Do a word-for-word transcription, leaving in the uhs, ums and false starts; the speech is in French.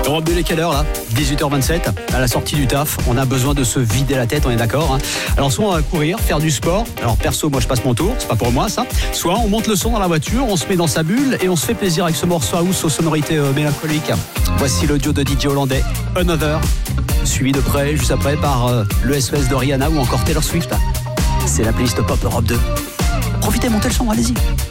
Europe deux, il est quelle heure là ? dix-huit heures vingt-sept, à la sortie du taf, on a besoin de se vider la tête, on est d'accord hein. Alors soit on va courir, faire du sport, alors perso moi je passe mon tour, c'est pas pour moi ça. Soit on monte le son dans la voiture, on se met dans sa bulle et on se fait plaisir avec ce morceau house aux sonorités euh, mélancoliques. Voici l'audio de D J Hollandais, Another, suivi de près, juste après par euh, le S O S de Rihanna ou encore Taylor Swift. C'est la playlist Pop Europe deux. Profitez, montez le son, allez-y.